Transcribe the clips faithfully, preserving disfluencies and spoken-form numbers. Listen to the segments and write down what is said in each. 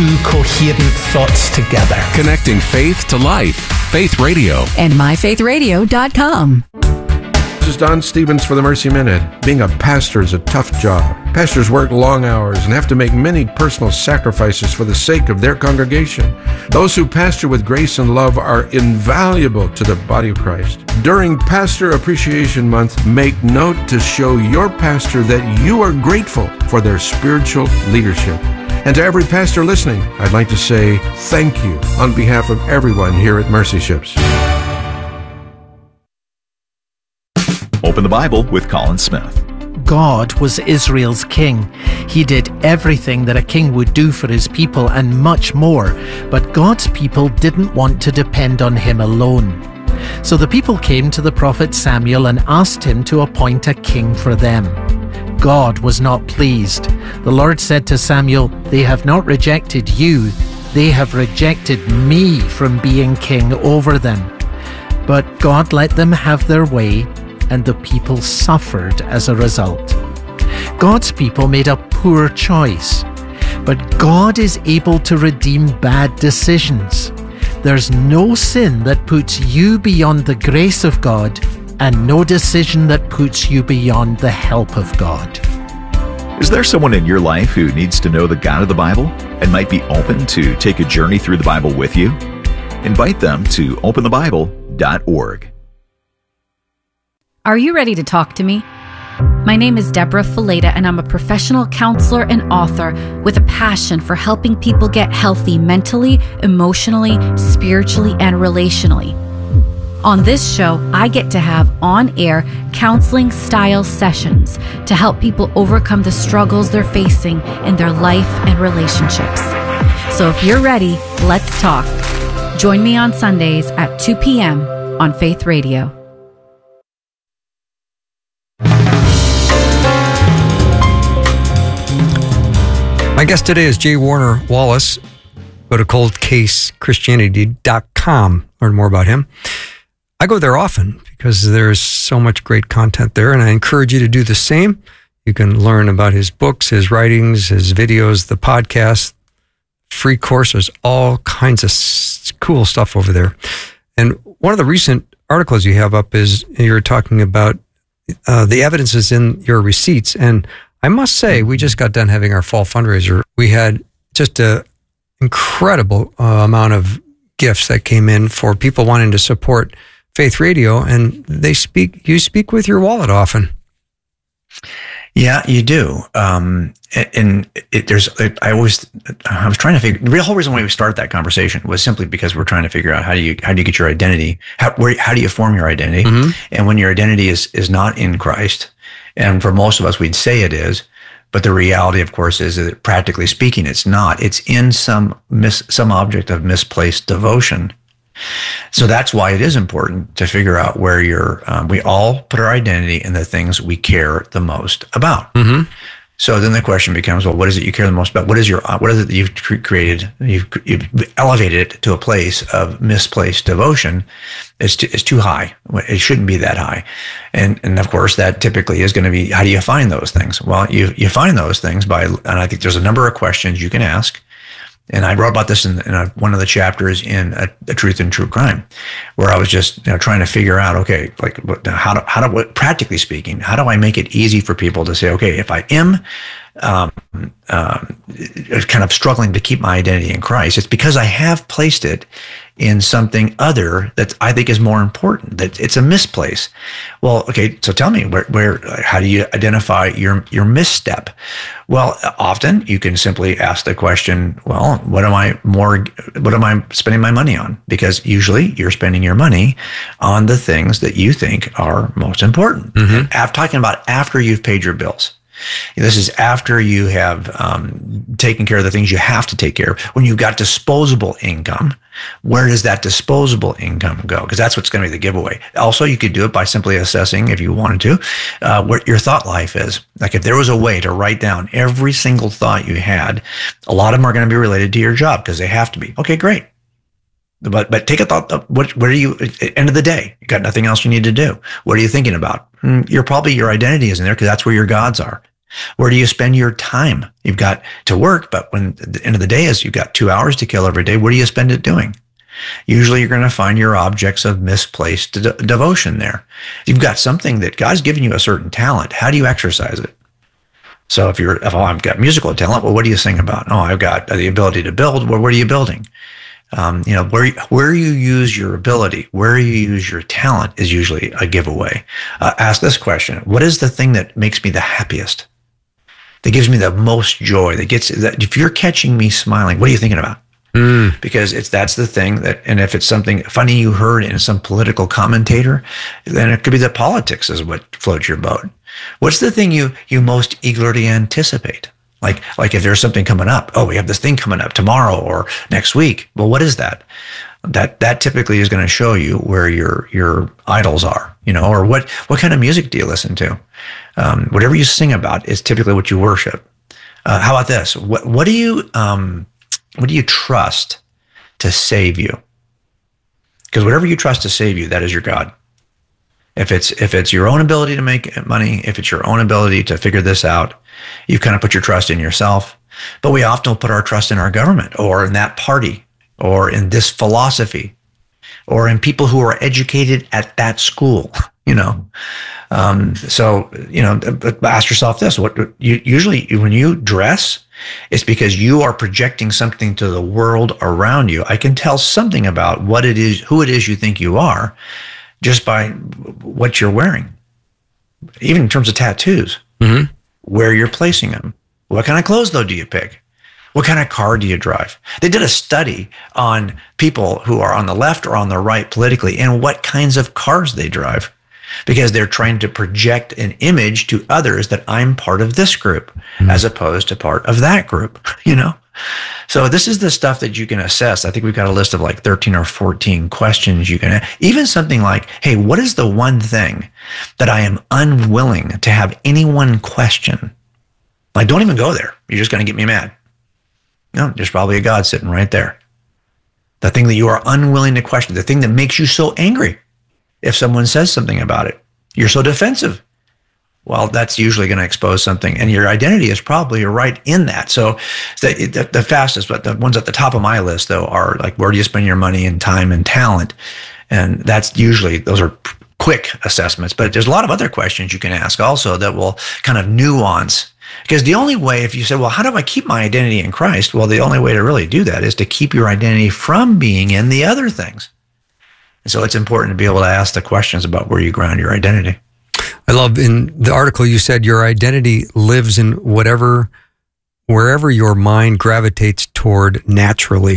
two coherent thoughts together. Connecting faith to life. Faith Radio. And my faith radio dot com. This is Don Stevens for the Mercy Minute. Being a pastor is a tough job. Pastors work long hours and have to make many personal sacrifices for the sake of their congregation. Those who pastor with grace and love are invaluable to the body of Christ. During Pastor Appreciation Month, make note to show your pastor that you are grateful for their spiritual leadership. And to every pastor listening, I'd like to say thank you on behalf of everyone here at Mercy Ships. Open the Bible with Colin Smith. God was Israel's king. He did everything that a king would do for his people and much more, but God's people didn't want to depend on him alone. So the people came to the prophet Samuel and asked him to appoint a king for them. God was not pleased. The Lord said to Samuel, "They have not rejected you, they have rejected me from being king over them." But God let them have their way, and the people suffered as a result. God's people made a poor choice, but God is able to redeem bad decisions. There's no sin that puts you beyond the grace of God, and no decision that puts you beyond the help of God. Is there someone in your life who needs to know the God of the Bible and might be open to take a journey through the Bible with you? Invite them to open the bible dot org. Are you ready to talk to me? My name is Deborah Fileta, and I'm a professional counselor and author with a passion for helping people get healthy mentally, emotionally, spiritually, and relationally. On this show, I get to have on-air counseling-style sessions to help people overcome the struggles they're facing in their life and relationships. So if you're ready, let's talk. Join me on Sundays at two p.m. on Faith Radio. My guest today is J. Warner Wallace. Go to cold case christianity dot com. Learn more about him. I go there often because there's so much great content there, and I encourage you to do the same. You can learn about his books, his writings, his videos, the podcast, free courses, all kinds of s- cool stuff over there. And one of the recent articles you have up is you're talking about uh, the evidence is in your receipts. And I must say, we just got done having our fall fundraiser. We had just an incredible uh, amount of gifts that came in for people wanting to support Faith Radio, and they speak. You speak with your wallet often. Yeah, you do. Um, and it, there's, it, I always, I was trying to figure. The whole reason why we started that conversation was simply because we're trying to figure out how do you how do you get your identity, how where how do you form your identity, mm-hmm. and when your identity is is not in Christ. And for most of us, we'd say it is, but the reality, of course, is that practically speaking, it's not. It's in some mis, some object of misplaced devotion. So that's why it is important to figure out where you're. Um, we all put our identity in the things we care the most about. Mm-hmm. So then the question becomes, well, what is it you care the most about? What is your? What is it that you've created? You've, you've elevated it to a place of misplaced devotion. It's too, it's too high. It shouldn't be that high. And and of course, that typically is going to be, how do you find those things? Well, you you find those things by, and I think there's a number of questions you can ask. And I wrote about this in, in a, one of the chapters in a, a Truth and True Crime, where I was just you know, trying to figure out, okay, like how do, how do, what, practically speaking, how do I make it easy for people to say, okay, if I am um, um, kind of struggling to keep my identity in Christ, it's because I have placed it in something other that I think is more important, that it's a misplace. Well, okay, so tell me, where, where, how do you identify your, your misstep? Well, often you can simply ask the question, well, what am I more, what am I spending my money on? Because usually you're spending your money on the things that you think are most important. Mm-hmm. I'm talking about after you've paid your bills. This is after you have um, taken care of the things you have to take care of. When you've got disposable income, where does that disposable income go? Because that's what's going to be the giveaway. Also, you could do it by simply assessing, if you wanted to, uh, what your thought life is. Like if there was a way to write down every single thought you had, a lot of them are going to be related to your job because they have to be. Okay, great. But but take a thought. What what are you at the end of the day? You got nothing else you need to do. What are you thinking about? You're probably, your identity is in there because that's where your gods are. Where do you spend your time? You've got to work, but when the end of the day is you've got two hours to kill every day, what do you spend it doing? Usually you're going to find your objects of misplaced de- devotion there. You've got something that God's given you a certain talent. How do you exercise it? So if you're, if oh, I've got musical talent, well, what do you sing about? Oh, I've got the ability to build. Well, what are you building? Um, you know, where, where you use your ability, where you use your talent is usually a giveaway. Uh, ask this question. What is the thing that makes me the happiest? That gives me the most joy, that gets, that if you're catching me smiling, what are you thinking about? Mm. Because it's, that's the thing that, and if it's something funny you heard in some political commentator, then it could be that politics is what floats your boat. What's the thing you, you most eagerly anticipate? Like, like if there's something coming up, oh, we have this thing coming up tomorrow or next week. Well, what is that? That, that typically is going to show you where your, your idols are, you know, or what, what kind of music do you listen to? Um, whatever you sing about is typically what you worship. Uh, how about this? What, what do you, um, what do you trust to save you? Because whatever you trust to save you, that is your God. If it's, if it's your own ability to make money, if it's your own ability to figure this out, you kind of put your trust in yourself. But we often put our trust in our government or in that party or in this philosophy or in people who are educated at that school, you know. Um, so, you know, ask yourself this, what you usually when you dress, it's because you are projecting something to the world around you. I can tell something about what it is, who it is you think you are, just by what you're wearing, even in terms of tattoos, mm-hmm. where you're placing them. What kind of clothes, though, do you pick? What kind of car do you drive? They did a study on people who are on the left or on the right politically and what kinds of cars they drive, because they're trying to project an image to others that I'm part of this group mm-hmm. as opposed to part of that group, you know? So this is the stuff that you can assess. I think we've got a list of like thirteen or fourteen questions you can, even something like, hey, what is the one thing that I am unwilling to have anyone question? Like, don't even go there. You're just going to get me mad. No, there's probably a God sitting right there. The thing that you are unwilling to question, the thing that makes you so angry if someone says something about it. You're so defensive. Well, that's usually going to expose something, and your identity is probably right in that. So the, the, the fastest, but the ones at the top of my list, though, are like, where do you spend your money and time and talent? And that's usually, those are quick assessments. But there's a lot of other questions you can ask also that will kind of nuance. Because the only way, if you say, well, how do I keep my identity in Christ? Well, the only way to really do that is to keep your identity from being in the other things. And so it's important to be able to ask the questions about where you ground your identity. I love in the article you said your identity lives in whatever, wherever your mind gravitates toward naturally.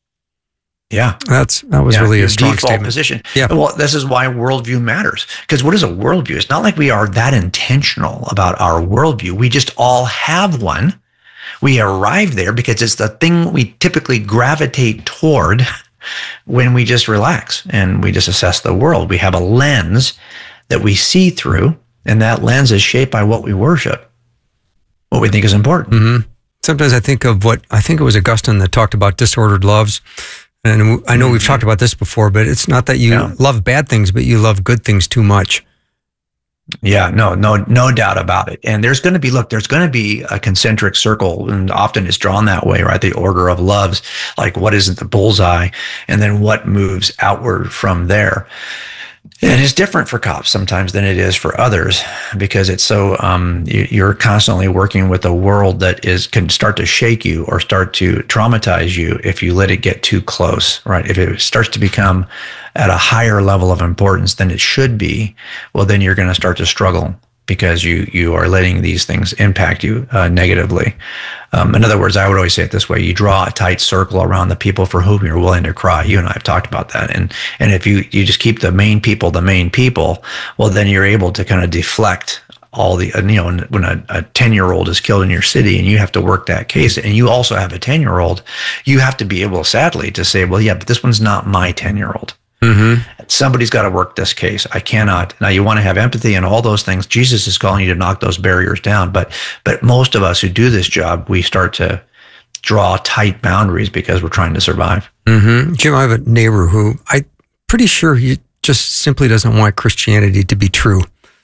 Yeah. That's, that was yeah, really your a strong default statement. Position. Yeah. Well, this is why worldview matters. Because what is a worldview? It's not like we are that intentional about our worldview. We just all have one. We arrive there because it's the thing we typically gravitate toward when we just relax and we just assess the world. We have a lens that we see through, and that lens is shaped by what we worship, what we think is important. Mm-hmm. Sometimes I think of what, I think it was Augustine that talked about disordered loves. And I know mm-hmm. we've talked about this before, but it's not that you yeah. love bad things, but you love good things too much. Yeah, no, no, no doubt about it. And there's going to be, look, there's going to be a concentric circle, and often it's drawn that way, right? The order of loves, like what isn't the bullseye, and then what moves outward from there. And it's different for cops sometimes than it is for others, because it's so, um, you, you're constantly working with a world that is, can start to shake you or start to traumatize you if you let it get too close, right? If it starts to become at a higher level of importance than it should be, well, then you're going to start to struggle because you, you are letting these things impact you uh, negatively. Um, in other words, I would always say it this way: you draw a tight circle around the people for whom you're willing to cry. You and I have talked about that. And, and if you, you just keep the main people, the main people, well, then you're able to kind of deflect all the, you know, when a, a ten year old is killed in your city and you have to work that case, and you also have a ten year old, you have to be able, sadly, to say, well, yeah, but this one's not my ten year old. Mm-hmm. Somebody's got to work this case. I cannot. Now, you want to have empathy and all those things. Jesus is calling you to knock those barriers down. But but most of us who do this job, we start to draw tight boundaries because we're trying to survive. Mm-hmm. Jim, I have a neighbor who I'm pretty sure he just simply doesn't want Christianity to be true.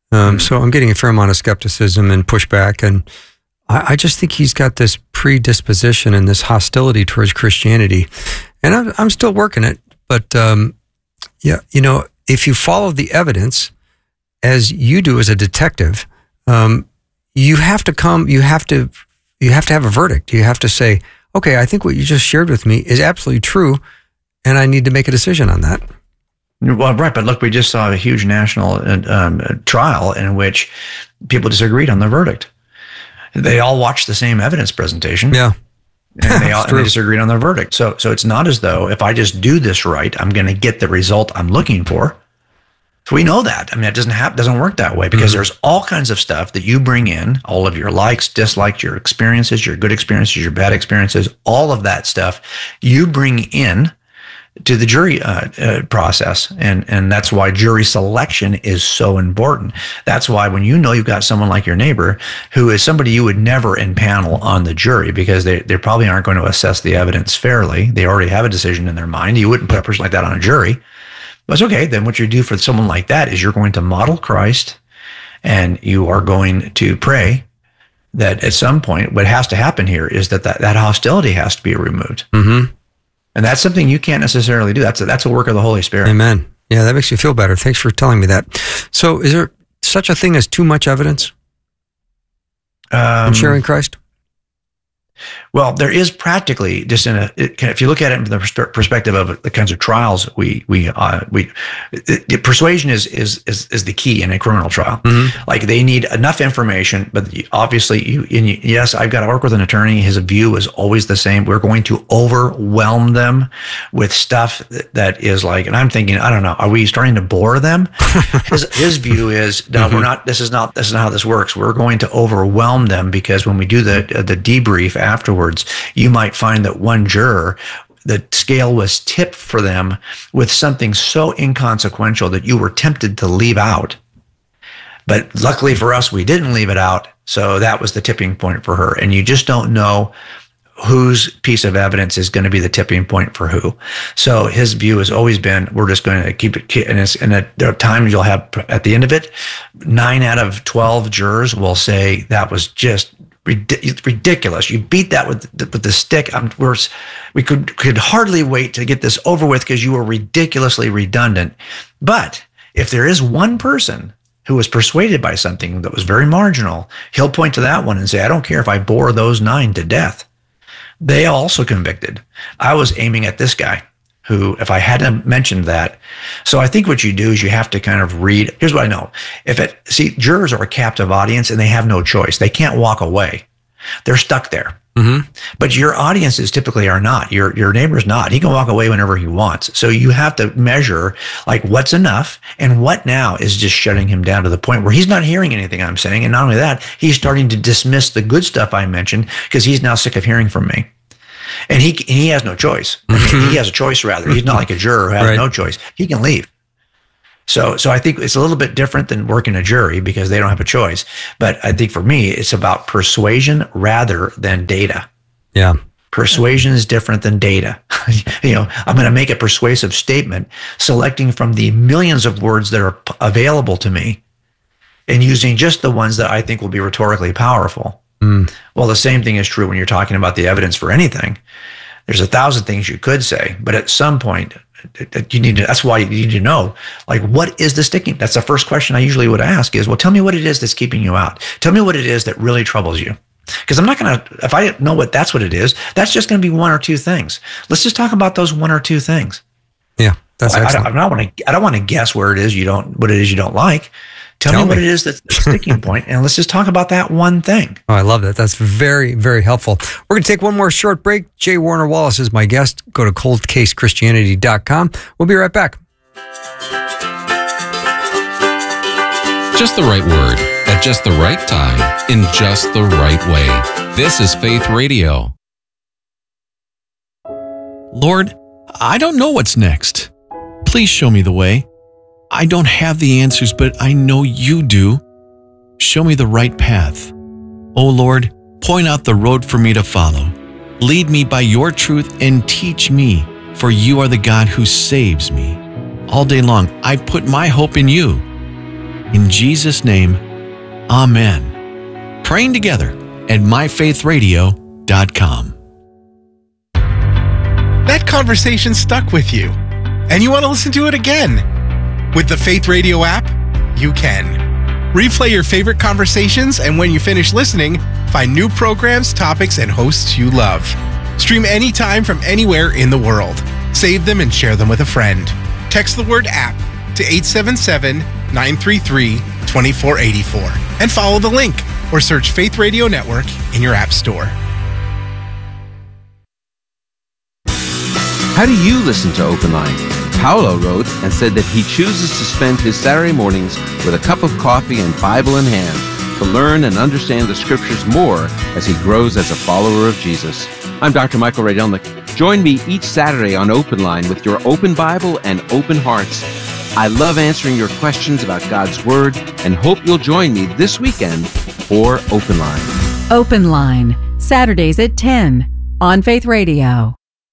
Um, so I'm getting a fair amount of skepticism and pushback, and I, I just think he's got this predisposition and this hostility towards Christianity, and I'm, I'm still working it. But um, yeah, you know, if you follow the evidence as you do as a detective, um, you have to come. You have to. You have to have a verdict. You have to say, okay, I think what you just shared with me is absolutely true, and I need to make a decision on that. Well, right, but look, we just saw a huge national um, trial in which people disagreed on the verdict. They all watched the same evidence presentation. Yeah. And they all and they disagreed on their verdict. So so it's not as though if I just do this right, I'm going to get the result I'm looking for. So we know that. I mean, it doesn't have, doesn't work that way because mm-hmm. there's all kinds of stuff that you bring in, all of your likes, dislikes, your experiences, your good experiences, your bad experiences, all of that stuff you bring in to the jury uh, uh, process. And, and that's why jury selection is so important. That's why when you know you've got someone like your neighbor who is somebody you would never impanel on the jury because they, they probably aren't going to assess the evidence fairly. They already have a decision in their mind. You wouldn't put a person like that on a jury. That's okay. Then what you do for someone like that is you're going to model Christ and you are going to pray that at some point what has to happen here is that that, that hostility has to be removed. Mm-hmm. And that's something you can't necessarily do. That's a, that's a work of the Holy Spirit. Amen. Yeah, that makes you feel better. Thanks for telling me that. So is there such a thing as too much evidence um, in sharing Christ? Well, there is practically just in a, it, if you look at it from the perspective of the kinds of trials we, we, uh, we, it, it, persuasion is, is, is, is the key in a criminal trial. Mm-hmm. Like they need enough information, but obviously you, in, yes, I've got to work with an attorney. His view is always the same. We're going to overwhelm them with stuff that, that is like, and I'm thinking, I don't know, are we starting to bore them? his, his view is, no, mm-hmm. we're not, this is not, this is not how this works. We're going to overwhelm them because when we do the, the debrief afterwards, you might find that one juror, the scale was tipped for them with something so inconsequential that you were tempted to leave out. But luckily for us, we didn't leave it out. So that was the tipping point for her. And you just don't know whose piece of evidence is going to be the tipping point for who. So his view has always been, we're just going to keep it. And, it's, and there are times you'll have at the end of it, nine out of twelve jurors will say that was just ridiculous. You beat that with the, with the stick. I'm, we're, we could could hardly wait to get this over with because you were ridiculously redundant. But if there is one person who was persuaded by something that was very marginal, he'll point to that one and say, I don't care if I bore those nine to death. They also convicted. I was aiming at this guy who, if I hadn't mentioned that. So I think what you do is you have to kind of read. Here's what I know. If it, see, jurors are a captive audience and they have no choice. They can't walk away. They're stuck there. Mm-hmm. But your audiences typically are not. Your your neighbor's not. He can walk away whenever he wants. So you have to measure like what's enough and what now is just shutting him down to the point where he's not hearing anything I'm saying. And not only that, he's starting to dismiss the good stuff I mentioned because he's now sick of hearing from me. And he he has no choice. I mean, he has a choice, rather. He's not like a juror who has right. no choice. He can leave. So so I think it's a little bit different than working a jury because they don't have a choice. But I think for me, it's about persuasion rather than data. Yeah. Persuasion is different than data. You know, I'm going to make a persuasive statement, selecting from the millions of words that are p- available to me and using just the ones that I think will be rhetorically powerful. Mm. Well, the same thing is true when you're talking about the evidence for anything. There's a thousand things you could say, but at some point, you need to, that's why you need to know, like, what is the sticking? That's the first question I usually would ask is, well, tell me what it is that's keeping you out. Tell me what it is that really troubles you. Because I'm not going to, if I know what that's what it is, that's just going to be one or two things. Let's just talk about those one or two things. Yeah, that's I, excellent. I, I don't want to, I don't want to guess where it is you don't, what it is you don't like. Tell, Tell me, me what it is that's the sticking point, and let's just talk about that one thing. Oh, I love that. That's very, very helpful. We're going to take one more short break. J. Warner Wallace is my guest. Go to cold case christianity dot com. We'll be right back. Just the right word, at just the right time, in just the right way. This is Faith Radio. Lord, I don't know what's next. Please show me the way. I don't have the answers, but I know you do. Show me the right path. Oh Lord, point out the road for me to follow. Lead me by your truth and teach me, for you are the God who saves me. All day long, I put my hope in you. In Jesus' name, amen. Praying together at my faith radio dot com. That conversation stuck with you, and you want to listen to it again. With the Faith Radio app, you can. Replay your favorite conversations, and when you finish listening, find new programs, topics, and hosts you love. Stream anytime from anywhere in the world. Save them and share them with a friend. Text the word app to eight seven seven, nine three three, two four eight four and follow the link or search Faith Radio Network in your app store. How do you listen to Open Line? Paolo wrote and said that he chooses to spend his Saturday mornings with a cup of coffee and Bible in hand to learn and understand the Scriptures more as he grows as a follower of Jesus. I'm Doctor Michael Rydelnik. Join me each Saturday on Open Line with your open Bible and open hearts. I love answering your questions about God's Word and hope you'll join me this weekend for Open Line. Open Line, Saturdays at ten on Faith Radio.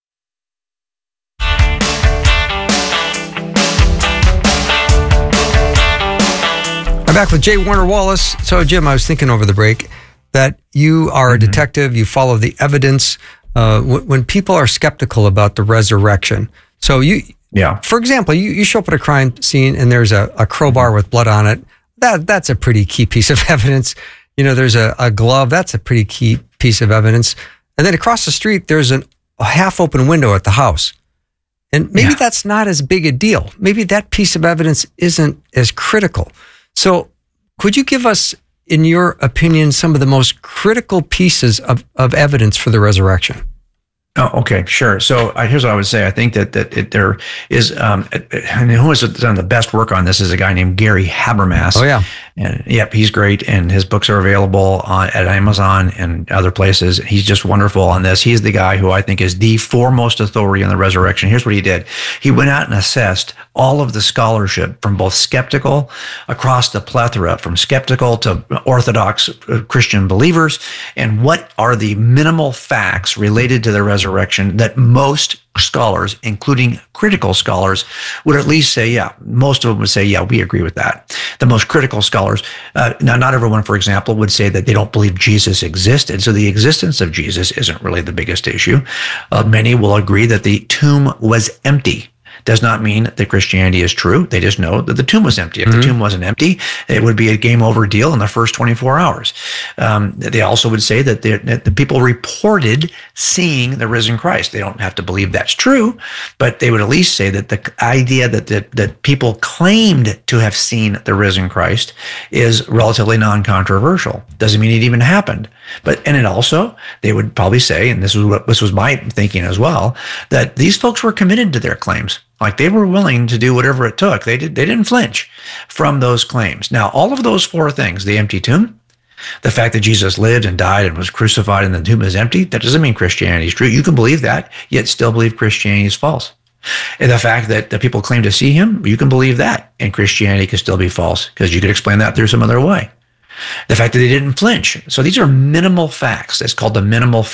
Back with J. Warner Wallace. So, Jim, I was thinking over the break that you are a detective. You follow the evidence uh, w- when people are skeptical about the resurrection. So, you, yeah. For example, you, you show up at a crime scene and there's a, a crowbar with blood on it. That that's a pretty key piece of evidence. You know, there's a, a glove. That's a pretty key piece of evidence. And then across the street, there's an, a half-open window at the house. And maybe yeah. that's not as big a deal. Maybe that piece of evidence isn't as critical. So could you give us, in your opinion, some of the most critical pieces of, of evidence for the resurrection? Oh, okay, sure. So uh, here's what I would say. I think that that it, there is, um, and who has done the best work on this is a guy named Gary Habermas. Oh, yeah. And yep, he's great. And his books are available on, at Amazon and other places. He's just wonderful on this. He's the guy who I think is the foremost authority on the resurrection. Here's what he did. He went out and assessed all of the scholarship from both skeptical across the plethora, from skeptical to Orthodox Christian believers, and what are the minimal facts related to the resurrection that most scholars, including critical scholars, would at least say, yeah, most of them would say, yeah, we agree with that. The most critical scholars, uh, now not everyone, for example, would say that they don't believe Jesus existed. So the existence of Jesus isn't really the biggest issue. Uh, many will agree that the tomb was empty. Does not mean that Christianity is true. They just know that the tomb was empty. If mm-hmm. the tomb wasn't empty, it would be a game over deal in the first twenty-four hours. Um, they also would say that, that the people reported seeing the risen Christ. They don't have to believe that's true, but they would at least say that the idea that, that, that people claimed to have seen the risen Christ is relatively non-controversial. Doesn't mean it even happened. But, and it also, they would probably say, and this was what, this was my thinking as well, that these folks were committed to their claims. Like they were willing to do whatever it took. They did, they didn't flinch from those claims. Now, all of those four things, the empty tomb, the fact that Jesus lived and died and was crucified and the tomb is empty, that doesn't mean Christianity is true. You can believe that, yet still believe Christianity is false. And the fact that the people claim to see him, you can believe that, and Christianity can still be false because you could explain that through some other way. The fact that they didn't flinch. So these are minimal facts. It's called the minimal